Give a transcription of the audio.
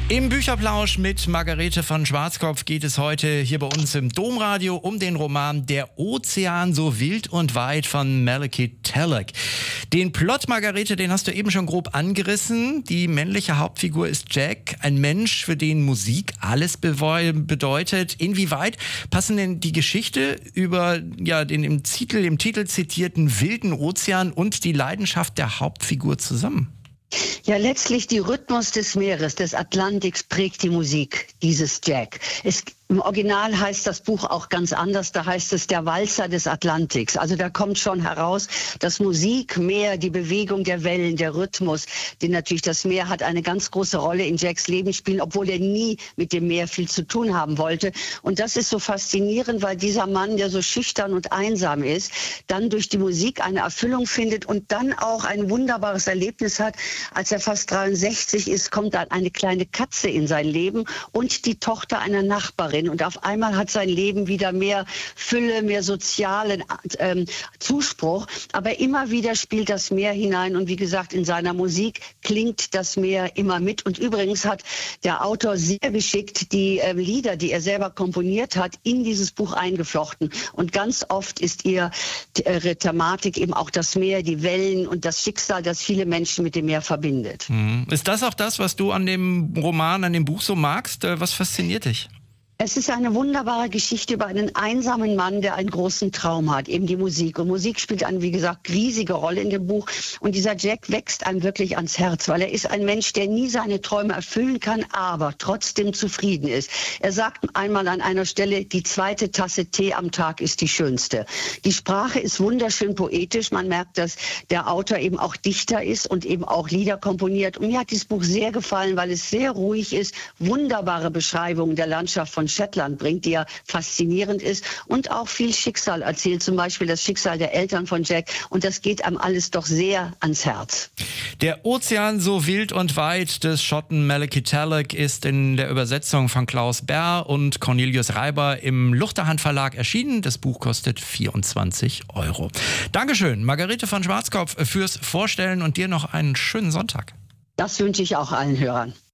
Im Bücherplausch mit Margarete von Schwarzkopf geht es heute hier bei uns im Domradio um den Roman Der Ozean so wild und weit von Malachi Talley. Den Plot, Margarete, den hast du eben schon grob angerissen. Die männliche Hauptfigur ist Jack, ein Mensch, für den Musik alles bedeutet. Inwieweit passen denn die Geschichte über den im Titel zitierten wilden Ozean und die Leidenschaft der Hauptfigur zusammen? Ja, letztlich die Rhythmus des Meeres, des Atlantiks prägt die Musik dieses Jack. Im Original heißt das Buch auch ganz anders, da heißt es der Walzer des Atlantiks. Also da kommt schon heraus, dass Musik, Meer, die Bewegung der Wellen, der Rhythmus, denn natürlich das Meer hat eine ganz große Rolle in Jacks Leben spielen, obwohl er nie mit dem Meer viel zu tun haben wollte. Und das ist so faszinierend, weil dieser Mann, der so schüchtern und einsam ist, dann durch die Musik eine Erfüllung findet und dann auch ein wunderbares Erlebnis hat. Als er fast 63 ist, kommt dann eine kleine Katze in sein Leben und die Tochter einer Nachbarin. Und auf einmal hat sein Leben wieder mehr Fülle, mehr sozialen Zuspruch. Aber immer wieder spielt das Meer hinein. Und wie gesagt, in seiner Musik klingt das Meer immer mit. Und übrigens hat der Autor sehr geschickt die Lieder, die er selber komponiert hat, in dieses Buch eingeflochten. Und ganz oft ist ihre Thematik eben auch das Meer, die Wellen und das Schicksal, das viele Menschen mit dem Meer verbindet. Ist das auch das, was du an dem Roman, an dem Buch so magst? Was fasziniert dich? Es ist eine wunderbare Geschichte über einen einsamen Mann, der einen großen Traum hat, eben die Musik. Und Musik spielt eine, wie gesagt, riesige Rolle in dem Buch. Und dieser Jack wächst einem wirklich ans Herz, weil er ist ein Mensch, der nie seine Träume erfüllen kann, aber trotzdem zufrieden ist. Er sagt einmal an einer Stelle, die zweite Tasse Tee am Tag ist die schönste. Die Sprache ist wunderschön poetisch. Man merkt, dass der Autor eben auch Dichter ist und eben auch Lieder komponiert. Und mir hat dieses Buch sehr gefallen, weil es sehr ruhig ist, wunderbare Beschreibungen der Landschaft von Shetland bringt, die ja faszinierend ist und auch viel Schicksal erzählt, zum Beispiel das Schicksal der Eltern von Jack und das geht einem alles doch sehr ans Herz. Der Ozean so wild und weit des Schotten Malachi Talley ist in der Übersetzung von Klaus Bär und Cornelius Reiber im Luchterhand Verlag erschienen. Das Buch kostet 24 €. Dankeschön, Margarete von Schwarzkopf, fürs Vorstellen und dir noch einen schönen Sonntag. Das wünsche ich auch allen Hörern.